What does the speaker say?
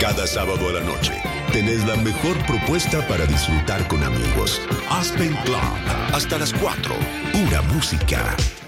Cada sábado a la noche tenés la mejor propuesta para disfrutar con amigos. Aspen Club, hasta las 4. Pura música.